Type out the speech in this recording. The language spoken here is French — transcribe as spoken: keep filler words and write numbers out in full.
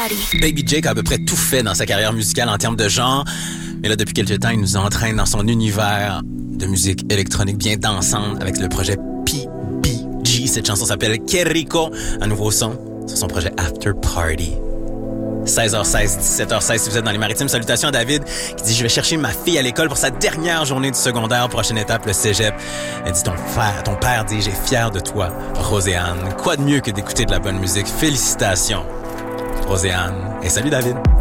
Baby Jake a à peu près tout fait dans sa carrière musicale en termes de genre. Mais là, depuis quelques temps, il nous entraîne dans son univers de musique électronique bien dansante avec le projet P B G. Cette chanson s'appelle Que Rico, un nouveau son sur son projet After Party. seize heures seize, dix-sept heures seize si vous êtes dans les Maritimes. Salutations à David qui dit « Je vais chercher ma fille à l'école pour sa dernière journée du secondaire. Prochaine étape, le cégep. » Elle dit « Ton père, ton père dit « J'ai fier de toi, Roséanne. » Quoi de mieux que d'écouter de la bonne musique? Félicitations, Roséanne. Et salut David.